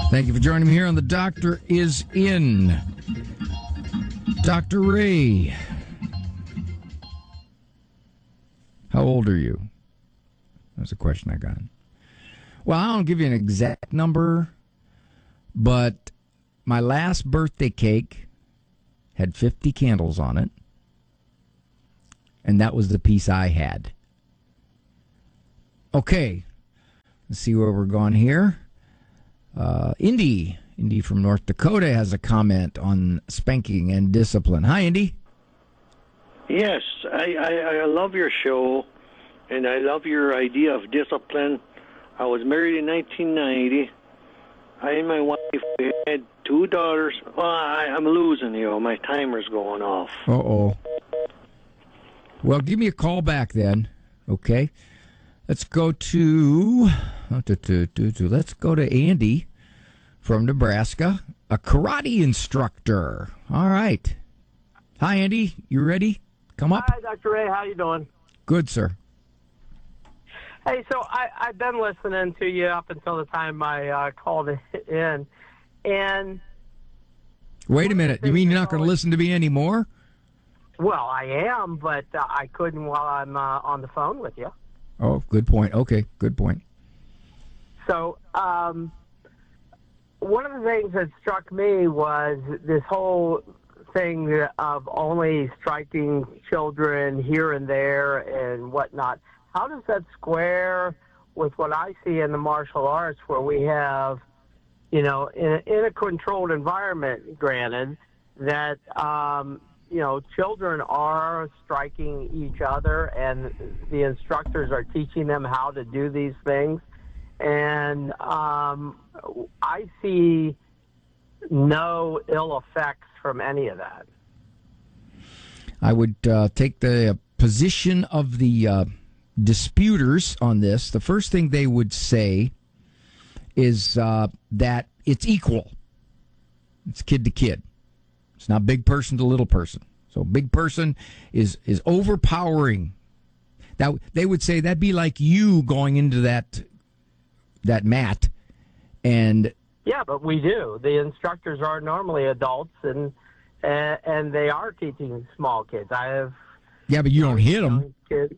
Thank you for joining me here on The Doctor Is In. Dr. Ray, how old are you? That's a question I got. Well, I don't give you an exact number, but my last birthday cake had 50 candles on it, and that was the piece I had. Okay, let's see where we're going here. Indy from North Dakota has a comment on spanking and discipline. Hi, Indy. Yes, I love your show, and I love your idea of discipline. I was married in 1990. I and my wife, we had 2 daughters. Well, I'm losing you. My timer's going off. Uh-oh. Well, give me a call back then, okay? Let's go to let's go to Andy from Nebraska, a karate instructor. All right. Hi, Andy. You ready? Come up. Hi, Dr. Ray. How you doing? Good, sir. Hey, so I've been listening to you up until the time I called in, and... Wait a minute. You mean you're not going to listen to me anymore? Well, I am, but I couldn't while I'm on the phone with you. Oh, good point. Okay, good point. So, one of the things that struck me was this whole thing of only striking children here and there and whatnot. How does that square with what I see in the martial arts, where we have, in a controlled environment, granted, that, children are striking each other and the instructors are teaching them how to do these things. And I see no ill effects from any of that. I would take the position of the disputers on this. The first thing they would say is that it's equal. It's kid to kid. It's not big person to little person. So big person is overpowering. That they would say that'd be like you going into that mat and yeah, but we do. The instructors are normally adults and they are teaching small kids. I have but you don't hit them. Kids.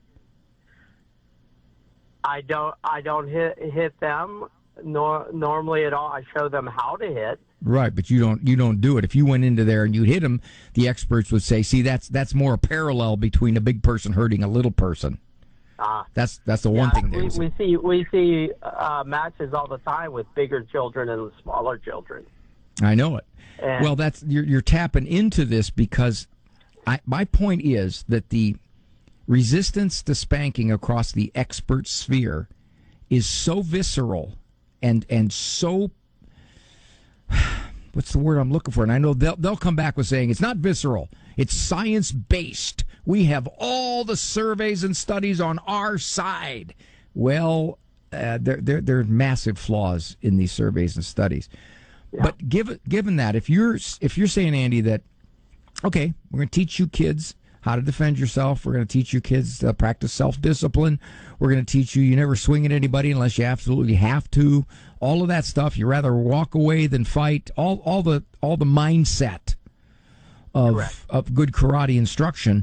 I don't hit them normally at all. I show them how to hit. Right, but you don't do it. If you went into there and you hit them, the experts would say, "See, that's more a parallel between a big person hurting a little person." That's the one thing they would say. We see matches all the time with bigger children and smaller children. I know it. Well, that's you're tapping into this because my point is that the resistance to spanking across the expert sphere is so visceral and so what's the word I'm looking for? And I know they'll come back with saying it's not visceral. It's science-based. We have all the surveys and studies on our side. Well, there are massive flaws in these surveys and studies. Yeah. But given that, if you're saying, Andy, that, okay, we're going to teach you kids how to defend yourself. We're going to teach you kids to practice self-discipline. We're going to teach you never swing at anybody unless you absolutely have to. All of that stuff. You rather walk away than fight. All the mindset of good karate instruction.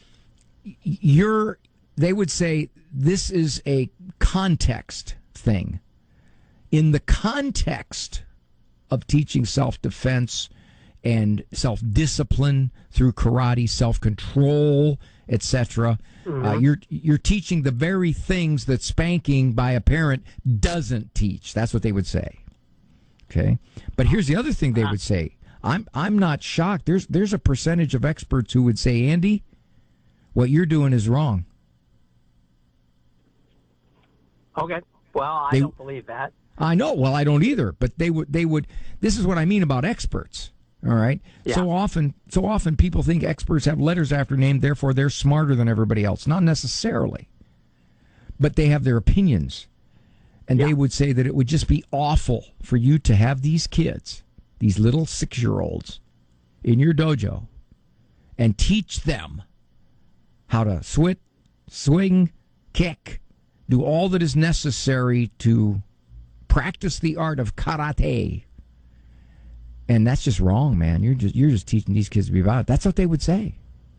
They would say this is a context thing. In the context of teaching self-defense and self-discipline through karate, self-control, etc., you're teaching the very things that spanking by a parent doesn't teach. That's what they would say. Okay, but here's the other thing they would say. I'm not shocked. There's a percentage of experts who would say, Andy, what you're doing is wrong. Okay. Well, I don't believe that. I know. Well, I don't either. But they would. This is what I mean about experts. All right. Yeah. So often people think experts have letters after name, therefore they're smarter than everybody else. Not necessarily, but they have their opinions, and they would say that it would just be awful for you to have these kids, these little 6-year-olds, in your dojo, and teach them how to swing, kick, do all that is necessary to practice the art of karate And that's just wrong, man. You're just teaching these kids to be violent. That's what they would say.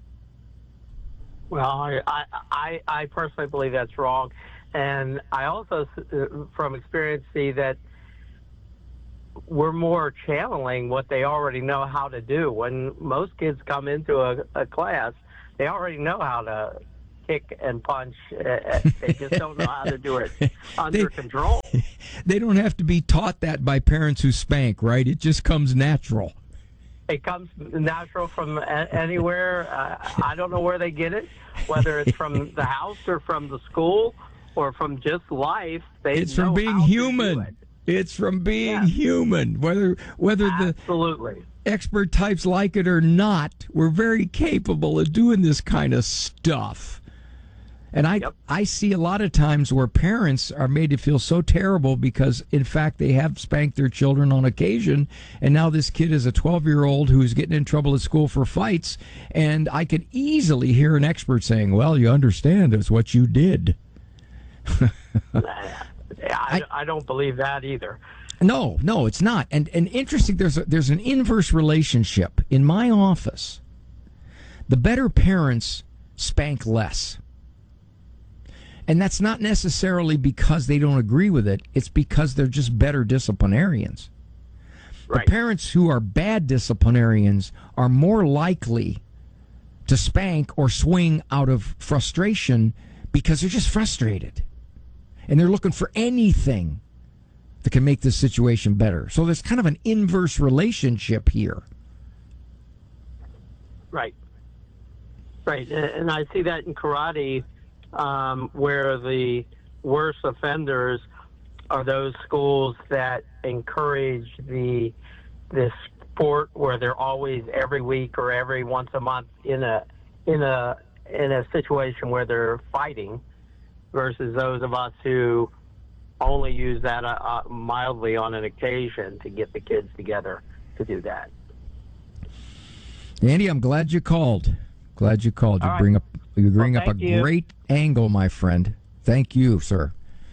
Well, I personally believe that's wrong. And I also, from experience, see that we're more channeling what they already know how to do. When most kids come into a class, they already know how to kick and punch. They just don't know how to do it under control. They don't have to be taught that by parents who spank, right? It just comes natural. It comes natural from anywhere. I don't know where they get it, whether it's from the house or from the school or from just life. It's from being human. It's from being human. Whether Absolutely. The expert types like it or not, we're very capable of doing this kind of stuff. And I see a lot of times where parents are made to feel so terrible because, in fact, they have spanked their children on occasion, and now this kid is a 12-year-old who's getting in trouble at school for fights, and I could easily hear an expert saying, well, you understand, it's what you did. I don't believe that either. No, it's not. And interesting, there's an inverse relationship. In my office, the better parents spank less. And that's not necessarily because they don't agree with it. It's because they're just better disciplinarians. Right. The parents who are bad disciplinarians are more likely to spank or swing out of frustration because they're just frustrated. And they're looking for anything that can make this situation better. So there's kind of an inverse relationship here. Right. And I see that in karate, where the worst offenders are those schools that encourage the sport where they're always every week or every once a month in a situation where they're fighting, versus those of us who only use that mildly on an occasion to get the kids together to do that. Andy, I'm glad you called. You bring up a great angle, my friend. Thank you, sir.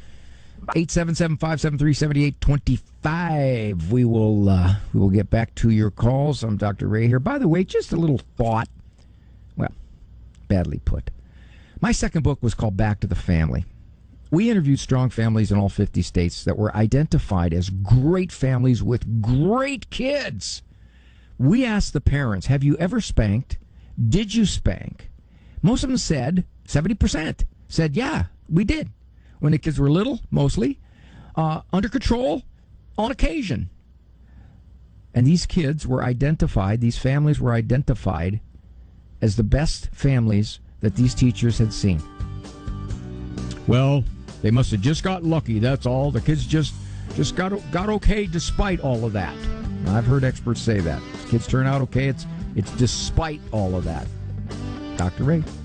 877-573-7825. We will get back to your calls. I'm Dr. Ray here. By the way, just a little thought. Well, badly put. My second book was called Back to the Family. We interviewed strong families in all 50 states that were identified as great families with great kids. We asked the parents, have you ever spanked? Did you spank? Most of them said, 70%, said, yeah, we did. When the kids were little, mostly, under control, on occasion. And these kids were identified, these families were identified as the best families that these teachers had seen. Well, they must have just got lucky, that's all. The kids just got okay despite all of that. I've heard experts say that. Kids turn out okay, it's despite all of that. Dr. Ray.